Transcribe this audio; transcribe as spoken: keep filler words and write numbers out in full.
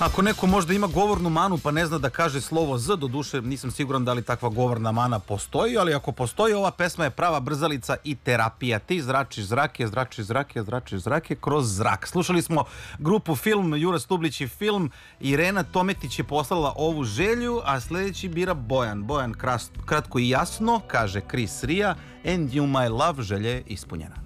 Ako neko možda ima govornu manu pa ne zna da kaže slovo Z, do duše nisam siguran da li takva govorna mana postoji, ali ako postoji, ova pesma je prava brzalica i terapija. Ti zračiš zrake, zračiš zrake, zračiš zrake kroz zrak. Slušali smo grupu Film, Jura Stublić i Film, Irena Tometić je poslala ovu želju, a sljedeći bira Bojan. Bojan kratko i jasno, kaže Chris Ria, and you my love, želja je ispunjena.